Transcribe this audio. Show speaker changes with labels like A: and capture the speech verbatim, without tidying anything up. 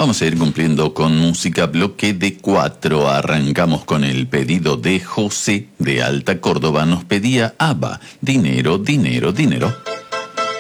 A: Vamos a ir cumpliendo con música, bloque de cuatro. Arrancamos con el pedido de José de Alta Córdoba. Nos pedía ABBA, dinero, dinero, dinero.